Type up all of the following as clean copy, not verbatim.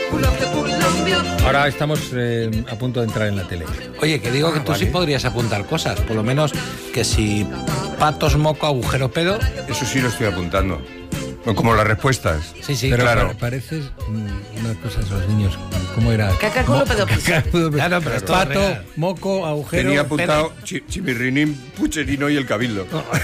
Ahora estamos a punto de entrar en la tele. Oye, que digo que tú sí podrías apuntar cosas, por lo menos que si patos, moco, agujero, pedo. Eso sí lo estoy apuntando. Como las respuestas. Sí, Pero claro. pareces una cosa de los niños. ¿Cómo era? Caca, culo, pedo, pis. Claro, pero esto es Pato, real. moco, agujero. Tenía apuntado Chimirrinín, Pucherino y el Cabildo.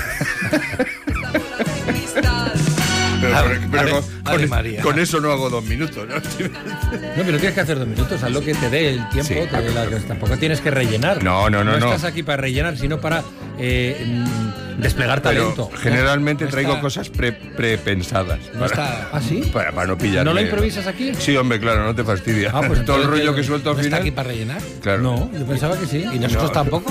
Ave María. Con eso no hago 2 minutos, ¿no? No, pero no tienes que hacer 2 minutos, haz lo que te dé el tiempo, Sí. tampoco tienes que rellenar. No. No estás aquí para rellenar, sino para desplegar talento. Pero generalmente No traigo está- cosas prepensadas. No está, ¿Ah, sí? Para no pillarme. ¿No lo improvisas aquí? Sí, hombre, claro, no te fastidia. Ah, pues todo el entonces, rollo que suelto al ¿no está final. aquí para rellenar? Claro. No, yo pensaba que sí. ¿Y nosotros tampoco?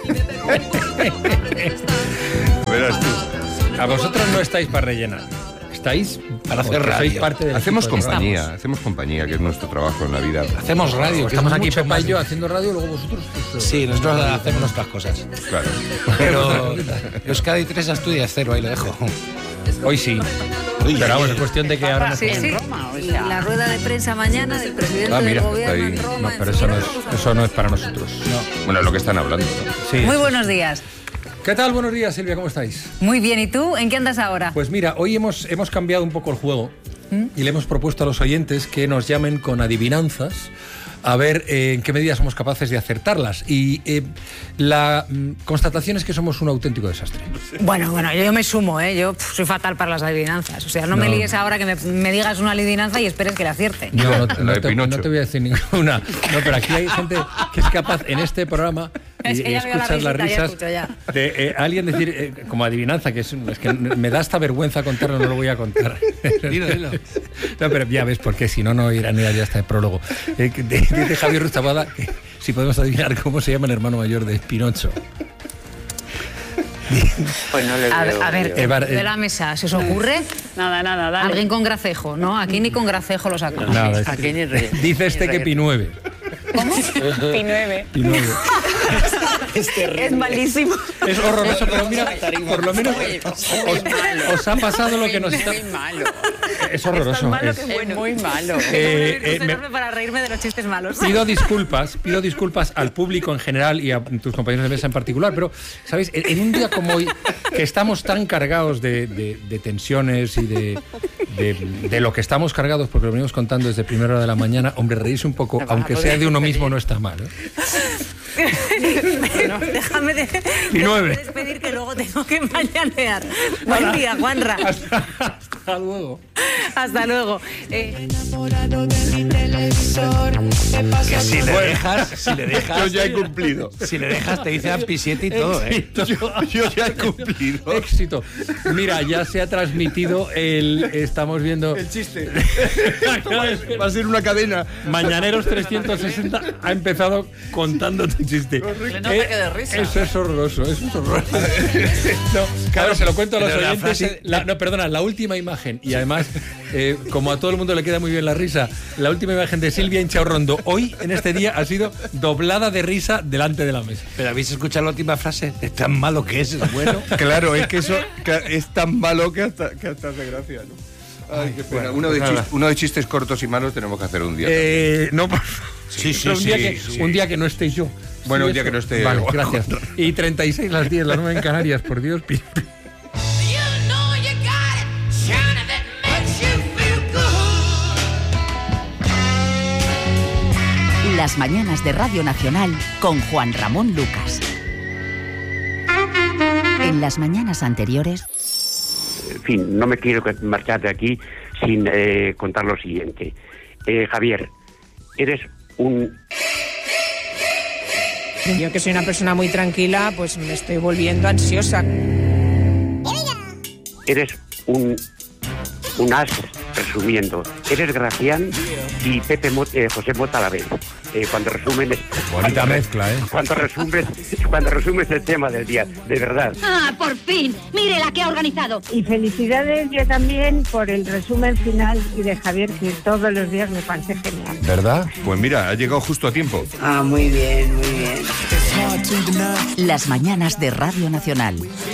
Verás tú. A vosotros no estáis para rellenar. Estáis Para hacer porque sois radio. parte del Hacemos equipo de compañía, que es nuestro trabajo en la vida. Hacemos radio. que Estamos es aquí mucho Pepa más y yo haciendo radio, luego vosotros. Pues, Sí, nosotros hacemos nuestras cosas. Claro. Pero Euskadi 3 Asturias 0, ahí lo dejo. Hoy sí. Pero vamos, es cuestión de que ahora no. Sí, sí. Y la rueda de prensa mañana del presidente Ah, mira, del gobierno está en ahí. Roma. No, pero eso no es para nosotros. Bueno, es lo que están hablando, ¿no? Sí. Muy buenos días. ¿Qué tal? Buenos días, Silvia, ¿cómo estáis? Muy bien, ¿y tú? ¿En qué andas ahora? Pues mira, hoy hemos cambiado un poco el juego y le hemos propuesto a los oyentes que nos llamen con adivinanzas a ver en qué medida somos capaces de acertarlas. Y la constatación es que somos un auténtico desastre. Bueno, yo me sumo, ¿eh? Yo soy fatal para las adivinanzas. O sea, no me líes ahora que me digas una adivinanza y esperes que la acierte. No, La de Pinocho. no te voy a decir ninguna. No, pero aquí hay gente que es capaz en este programa Es que y ya veo la escuchas las risita, ya risas escucho ya. de alguien decir como adivinanza, que es que me da hasta vergüenza contarlo, no lo voy a contar. Dilo. No, pero ya ves, porque si no, no irán ya hasta el prólogo. Dice Javier Rustabada que si podemos adivinar cómo se llama el hermano mayor de Pinocho. Pues no le veo. A ver, de la mesa, ¿se os ocurre? Nada, dale. Alguien con gracejo, ¿no? Aquí ni con gracejo lo saco. Nada, Aquí ni re- dice este ni que re- Pi9. ¿Cómo? Pi9. Es malísimo. Es horroroso, pero mira, por lo menos os ha pasado lo que nos está... Muy malo. Es horroroso. Es muy malo. Para reírme de los chistes malos. Pido disculpas al público en general y a tus compañeros de mesa en particular, pero, ¿sabéis? En un día como hoy, que estamos tan cargados de tensiones y de lo que estamos cargados, porque lo venimos contando desde primera hora de la mañana, hombre, reírse un poco, aunque sea de uno mismo, no está mal, ¿eh? Déjame Pi9. despedir que luego tengo que mañanear. Buen día, Juanra. Hasta luego. Hasta luego. Que si le dejas, Yo ya he cumplido. si le dejas te dicen Pi7 y todo, ¿eh? Yo ya he cumplido. Éxito. Mira, ya se ha transmitido estamos viendo... El chiste. Va a ser una cadena. Mañaneros 360 ha empezado contando tu chiste. ataque de risa. Eso es horroroso, No, claro, se lo cuento a los pero la oyentes. frase- La última imagen, y además, como a todo el mundo le queda muy bien la risa, la última imagen de Silvia Inchaurrondo hoy, en este día, ha sido doblada de risa delante de la mesa. Pero ¿habéis escuchado la última frase? Es tan malo que es bueno. Claro, es que eso es tan malo que hasta hace gracia, ¿no? Ay, qué pena. Uno de chistes cortos y malos tenemos que hacer un día. No, por favor. Sí, Un día que no estéis yo. Bueno, Sí, un día eso. que no esté Vale, Juan. gracias. Y 36 las 10, las 9 en Canarias, por Dios. Las mañanas de Radio Nacional con Juan Ramón Lucas. En las mañanas anteriores... En fin, no me quiero marchar de aquí sin contar lo siguiente. Javier, eres un... Yo que soy una persona muy tranquila, pues me estoy volviendo ansiosa. Eres un as, resumiendo. Eres Gracián y José Mota a la vez. Cuando resumen... Bonita mezcla, ¿eh? Cuando resumes el tema del día, de verdad. ¡Ah, por fin! ¡Mire la que ha organizado! Y felicidades yo también por el resumen final y de Javier, que todos los días me parece genial. ¿Verdad? Pues mira, ha llegado justo a tiempo. Ah, muy bien, muy bien. Las mañanas de Radio Nacional.